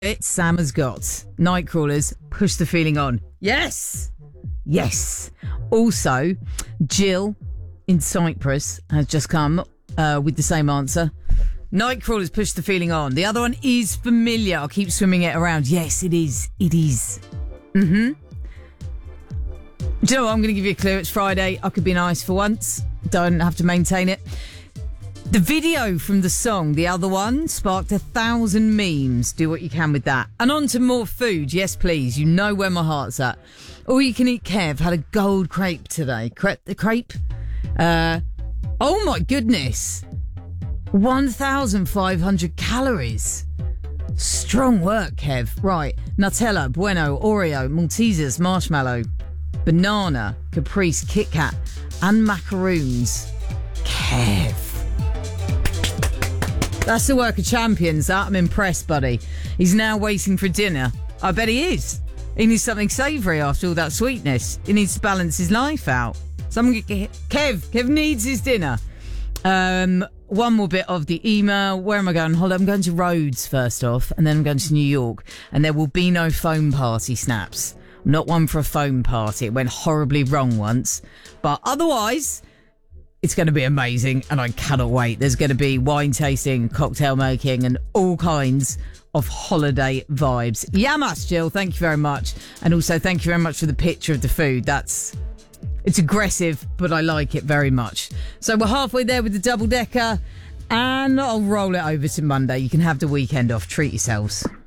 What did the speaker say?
It's Sam has got Nightcrawlers, Push the Feeling On. Yes. Also, Jill in Cyprus has just come with the same answer. Nightcrawlers, Push the Feeling On. The other one is familiar. I'll keep swimming it around. Yes, it is. Do you know what? I'm going to give you a clue. It's Friday. I could be nice for once. Don't have to maintain it. The video from the song, the other one, sparked 1,000 memes. Do what you can with that. And on to more food. Yes, please. You know where my heart's at. All you can eat Kev had a gold crepe today. Crepe? Oh my goodness. 1,500 calories. Strong work, Kev. Right. Nutella, Bueno, Oreo, Maltesers, Marshmallow, Banana, Caprice, Kit Kat, and macaroons. Kev. That's the work of champions, that. I'm impressed, buddy. He's now waiting for dinner. I bet he is. He needs something savoury after all that sweetness. He needs to balance his life out. Kev needs his dinner. One more bit of the email. Where am I going on holiday? I'm going to Rhodes first off, and then I'm going to New York. And there will be no foam party snaps. I'm not one for a foam party. It went horribly wrong once. But otherwise, it's going to be amazing, and I cannot wait. There's going to be wine tasting, cocktail making, and all kinds of holiday vibes. Yamas, Jill, thank you very much. And also, thank you very much for the picture of the food. It's aggressive, but I like it very much. So we're halfway there with the double-decker, and I'll roll it over to Monday. You can have the weekend off. Treat yourselves.